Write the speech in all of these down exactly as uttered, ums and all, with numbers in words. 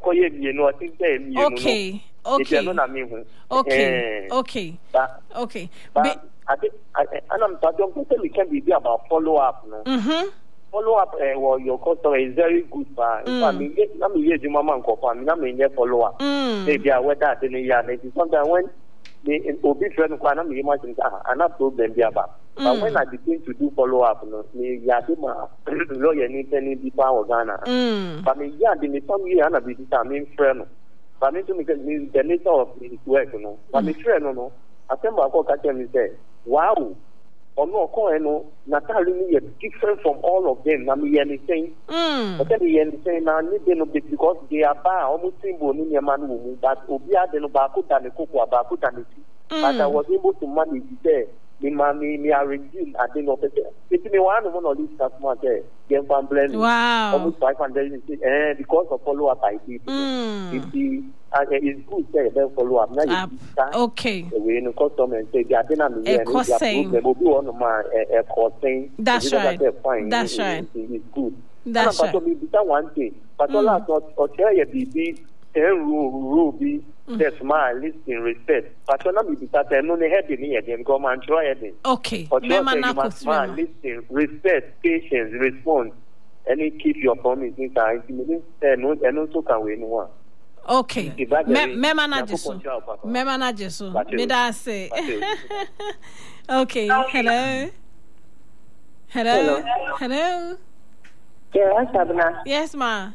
koye mienu I think dey mienu okay okay no na me hu okay okay okay and I'm talking to can be about follow up no mhm follow up uh, well, your customer is very good for mm. I mean na me use mama nko for me na me nye follow up maybe I whether the year sometimes when the obi friend ko na me imagine ah ana problem be about but when I begin to do follow up no me ya dey ma lawyer ni any be power Ghana but me ya dey me some year na be this me friend but me to me the nature of his work no but me friend no no I tell my co catch me say wow or no ko no Natalie me different from all of them na me anything mm but they anything na need no because they are ba almost symbol ni man wo but obi ade no ba ko tane koko ba ko tane but I was able to manage there me mami me are redeem ade no pese it me one of all these customers there game fan blend wow almost five hundred eh because of follow up I did mm. it is uh, it's good say then follow up now okay we no customer say they are na me and they will be one ma e costing that's right that's right it's good that's right but me be one thing but all not or tell you be ten rule rule be that's my listening respect but when me be that no ne head ni again go man try it okay remember na listen respect patience response and keep your promise inside me no and also can we no okay me mana jesu me mana jesu me da say okay hello hello hello yes Abna yes ma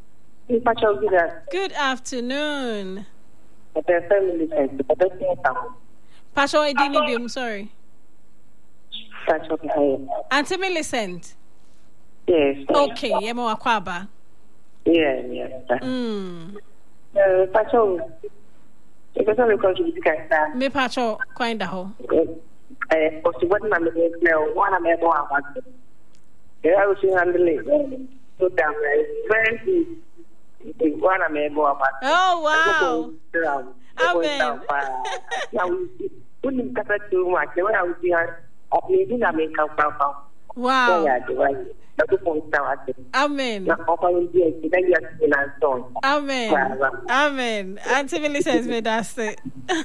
good afternoon the family friend Pacho Edini I'm sorry Pacho Auntie Millicent yes okay yemo akwaba yeah yeah mm Uh, Pacho, if I don't contribute to that, me Pacho, kind of ho. Eh, because what I'm doing now, one I'm going to yeah, I was handling so damn very good. One I'm going to oh wow. Amen. Now we wouldn't cut it too much. When I was here, I didn't make up. Wow. Amen. Amen. Amen. Auntie Millicent me that's it.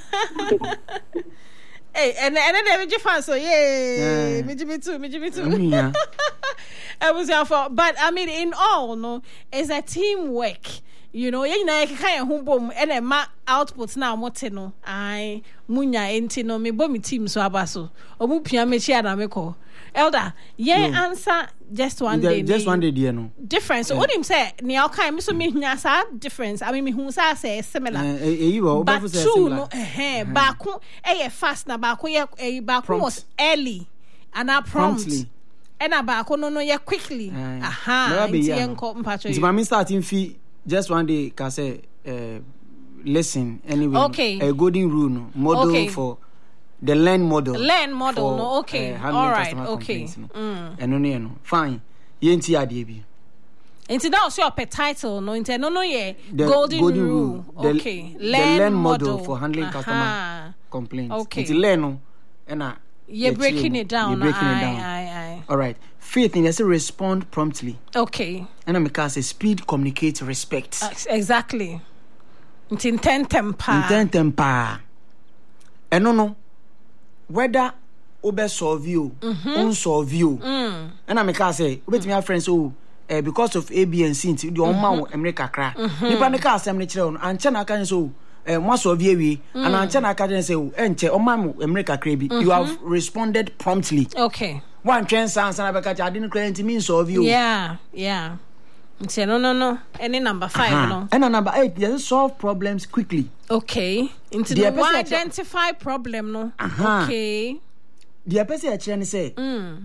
Hey, and and then me fan so yeah, me me too, me me too. Yeah. I was here for, but I mean, in all, no, it's a teamwork. You know, you know, kind of humble and a ma output now. What no, I munya enti no me bo me team so abaso. Omu pia me chia na me ko. Elder, yeah, no. Answer just one the, day. Just one day, dear no. Difference. So what him say? Ni okay, me so me nya sa difference. I mean, me hu sa say similar. Eh, you but two no, eh, baako eh fast na baako ye eh baako was early and I prompt. And a baako no no ye quickly. Aha. Nti enko mpacho. Nti mama starting fee just one day can say uh, listen anyway. Okay. A golden rule no model okay. for the learn model. Learn model, for, no, okay. Uh, all right, okay. No. Mm. And no, no, fine. Yenti adiebi. Into that was your pet title, no, into no, no, yeah. Golden, golden rule. rule. Okay. The, learn, the learn model. model for handling uh-huh. customer complaints. Okay. Into learn no, and uh, you're breaking it down. You're breaking aye, it down. Aye, aye. All right. Fifth thing, let's respond promptly. Okay. And I'm say speed, communicate, respect. Uh, exactly. It's intent temper. Intent temper. And no, no. Whether obe solve you, mm-hmm. unsolve you, mm. and I make her say, "Obet me friends so uh, because of A, B, and C, the mm-hmm. America cry." Nipa ne ka asem ne kire on, anche na ka so eh mo solve we, and anche na ka say, "Enche o ma America cry bi." You have responded promptly. Okay. One chance answer na beka I didn't cry mean solve you. Yeah, yeah. Say no, no, no. Any number five, uh-huh. no. And number eight, just solve problems quickly. Okay. Into the, the identify problem, no. Uh-huh. Okay. The person actually say, mm.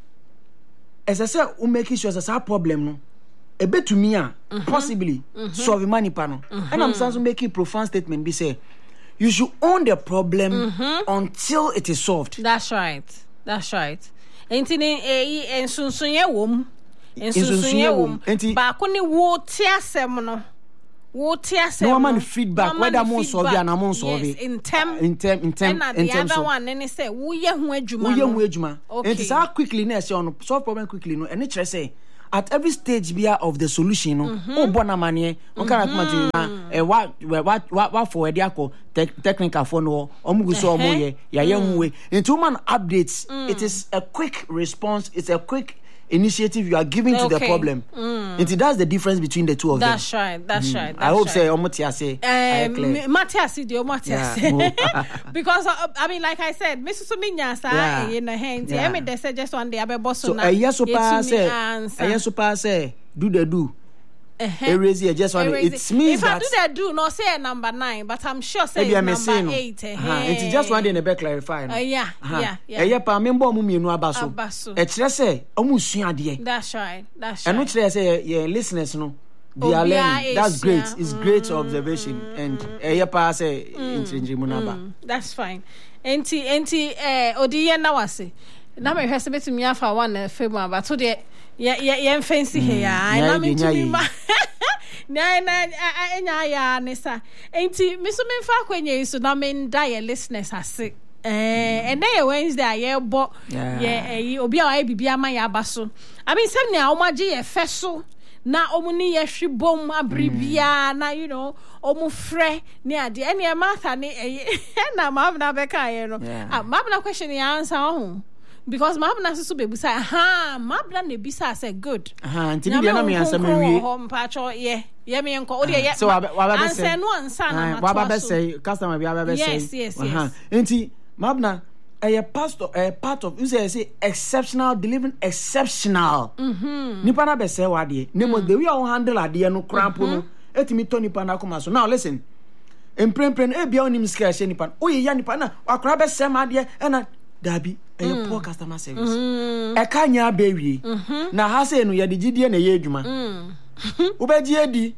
as I say, who make sure as a problem, no. A bit to me, mm-hmm. possibly mm-hmm. solve money panel. Mm-hmm. And I'm saying making profound statement. Be say, you should own the problem mm-hmm. until it is solved. That's right. That's right. Into the eh, ensunsunye wom. Ensunsunye wom. Ba ko ni wo ti asem no. Wo ti asem. No man feedback whether mo solve and am solve. In term in term in term in term. And the other one then say wo ye hu adwuma. Wo ye hu adwuma. And it's how quickly na say on solve problem quickly no. And it say at every stage be of the solution no o bona mane o kara kuma to na e wa wa wa for e dia ko technical for no omugu so omoye ya ye huwe into man updates. It is a quick response, it's a quick initiative you are giving okay. to the problem. Mm. And that's the difference between the two of that's them. Right, that's mm. right. That's I hope right. say Omotia say. Um, Matias, dear Matias. Because uh, I mean, like I said, Missus Suminya sa in the hands. I mean, they said just one day I be boss. So a yes super say. A yes super say. Do the do. Uh-huh. Erase it, just one. It means if that if I do the do, no say number nine, but I'm sure say it's number no. eight. Uh-huh. Uh-huh. It's just one day in the clarify. No? Uh, yeah, uh-huh. yeah, yeah. Yeah, pa member mu mienu abaso. Abaso. E kire say omu sua de. That's right. That's right. And no kire say your listeners no. They are learning. That's great. It's mm. great observation. And eh yeah pa say intinji mu na ba. That's fine. Enti enti eh odi ye na wase. Na me hwese betumi afa one fam about to the yeah yeah yeah fancy here. Na me tumi ma. Na na enya ya nesa. Enti me so me fa kwenye so na me ndie listeners ase. Eh and then Wednesday aye bo yeah obi a why bibia ma ya abaso. I mean sem na omaje ye feso na omuni ye hwibom abribia na you know omu frɛ ne ade ene e Martha ne na mabna beka ye no. Ah mabna question ya answer ho. Because mabna so be busa ha mabna ne bisa say good. Aha nti bi na me answer me wie. Ho mpacho ye ye me enko odi ye. So wa ba be say answer no answer na wa ba be say customer bi ba be say. Yes yes yes. Nti mabna a pastor a part of you say say exceptional delivering exceptional. Mhm. Nipa na be say wa de. Nemo the way you handle ade no crampo no etimi to nipa na koma so. Now listen. Emprempren e bia onim scare she nipa. Oye ya nipa na akora be say ma de e na dabi e mm. poor customer service mm. e ka nya ba wie mm-hmm. na ha se no ye de gidie na ye adwuma mm. wo ba gi edi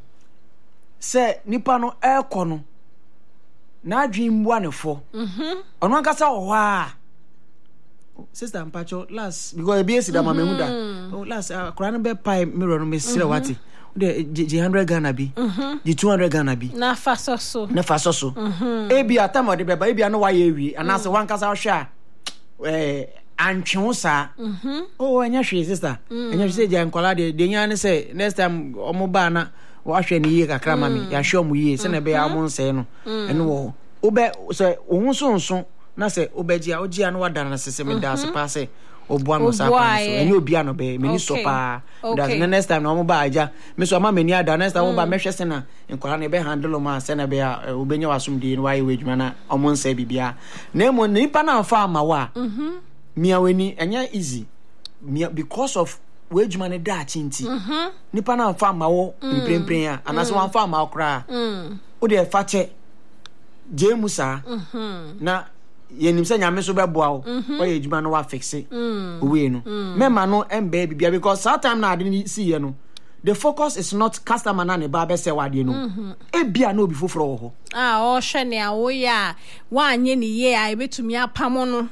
se nipa no e ko no na adwin bua ne fo mhm ono nkasa wo ha sister mpacho last because e be esi da ma mehu da oh last akora no be pai mirror no me sire wati de one hundred Ghana bi di two hundred Ghana bi na faso so na faso so e bi atama de beba e bi no wa ye wi anase wan kasa hwa eh antwe sa oh anya hwe sister anya hwe se je nkola de de nya ne se next time omo ba na wa hwe ne yie kakra ma me ya hwe omo yie se na be ya mo nse no ene wo obe se ohun so nso na se obeji a oji anu wada na sese me da se pa se oboa no sa pa so eni obi ano be me ni so pa da the next time na omo ba aja me so ama me ni ada next time omo ba me hwe se na nkwara na be handle ma se na be a obenya wasum di wa ye wedwuma na omo nsa bibia na emo nipa na fa ama wa mhm mia weni enya easy mia because of wedwuma ne da chinti mhm nipa na fa ama wo mprempren a anase wan fa ama okra mhm o de fa che jemusa mhm na yenim se nyame so beboa wo oye edwuma no wa fixe we no mema no embe bibia because that time na ade see ye no the focus is not customer na ne ba be se wade no e bia na obi foforo wo ho ah o hwe ne a wo ya wa anye ne ye a ebetumi apamo no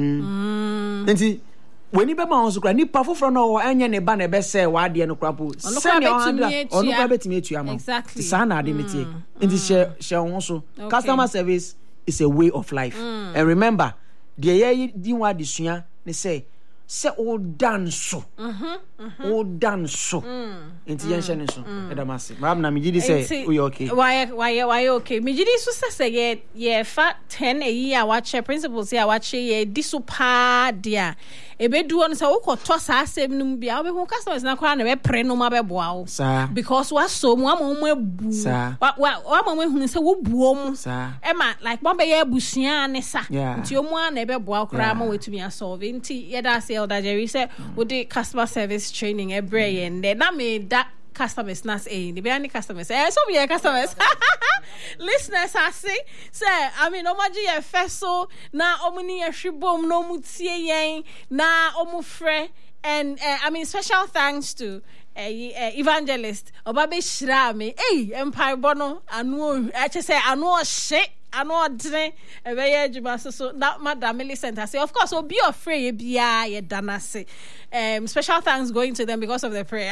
mm enti weni be ma onso kra ni pa foforo no wo anye ne ba na be se wade no krapo se ne onu kwa betimi etua ma exactly sa na ade metie enti she she won so customer service is a way of life. Mm. And remember, the year di wa disua ne say say all dance so. Mhm. All dance so. Enti yen hye ne so. Edamase. Ma na me gidi say we okay. Why why why okay. Me gidi so say ye ye fa ten a year watch principles here watch ye disupa dia. Ebedu on say wokoto sa asem num bia we hu customers na kwa na be pre no ma be boa wo because wa so mu amom abu wa wa amom hu say wo buo mu e ma like mo be ye abusuan ne sa nti omu an na be boa kra ma wetumi asolve nti ye da say elder Jerry say we did customer service training every year and na me that customers nas eh the any customers eh so be customers listeners I say say I mean omaji ye feso na omuni ye hwibom no mutie yen na omu frɛ and uh, I mean special thanks to uh, uh, evangelist obabe shira me eh empire bono anu I just say anu shit anu odre ebeye adwuma so so that madam Millicent I say of course obi afraid bia ye danase um special thanks going to them because of their prayer.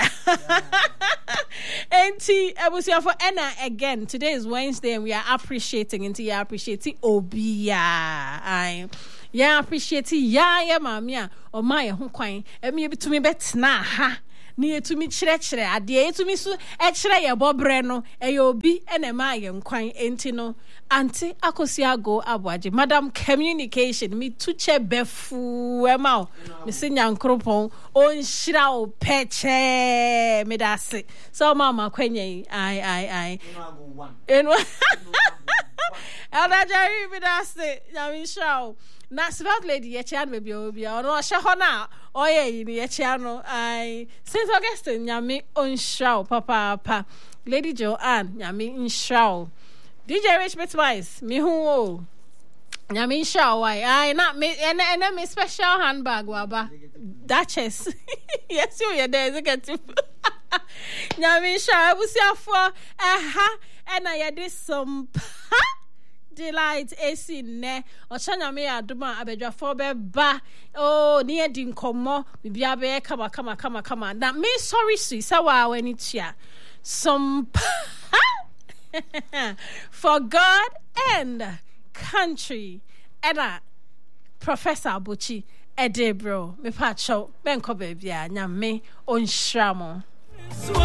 And T ebusia for Enna again today is Wednesday and we are appreciating and you appreciating obia I yeah appreciating ya ya mamia o my ho kwan emi bitumi betna ha ni etumi kyerɛ kyerɛ ade etumi so e kyerɛ ye bobre no e obi ene ma ye nkwan enti no anti Akosiago Aboagye madam communication mi tuche befu e ma o mi se nyankropon on hyira o peche me da se so mama kwenye ai ai ai eno Elder Jerry me da se nyami show na Svelte lady ye chia no bi obi o no hye ho na oye yi ni ye chia no ai Saint Augustine nyami on show papa papa Lady Joanne nyami in show D J Rich Bitwise me hu o nyami show why ai na me ene ene me special handbag waba Duchess yes you ye there executive nyami show abusiafo aha ena ye dis some delight esi ne ochanya me aduma abedwafo be ba oh ni e di nkomo bibia be kama kama kama kama na me sorry sweet sawa wani tia some for God and country ena Professor Abuchi Edebro me pacho benko bebia nyame onhiramo